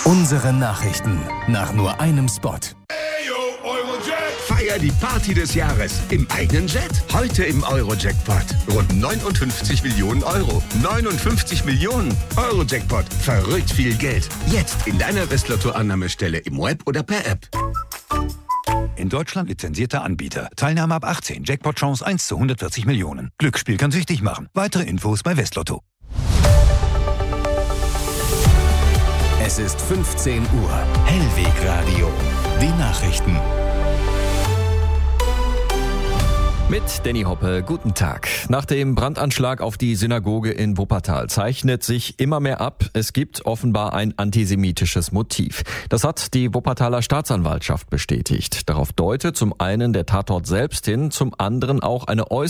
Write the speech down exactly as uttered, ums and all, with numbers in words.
Unsere Nachrichten nach nur einem Spot. Feier die Party des Jahres im eigenen Jet. Heute im Euro-Jackpot. Rund neunundfünfzig Millionen Euro. neunundfünfzig Millionen Euro-Jackpot. Verrückt viel Geld. Jetzt in deiner Westlotto-Annahmestelle im Web oder per App. In Deutschland lizenzierter Anbieter. Teilnahme ab achtzehn. Jackpot-Chance eins zu hundertvierzig Millionen. Glücksspiel kann süchtig machen. Weitere Infos bei Westlotto. Es ist fünfzehn Uhr. Hellwegradio. Die Nachrichten. Mit Danny Hoppe, guten Tag. Nach dem Brandanschlag auf die Synagoge in Wuppertal zeichnet sich immer mehr ab, es gibt offenbar ein antisemitisches Motiv. Das hat die Wuppertaler Staatsanwaltschaft bestätigt. Darauf deutet zum einen der Tatort selbst hin, zum anderen auch eine äußerst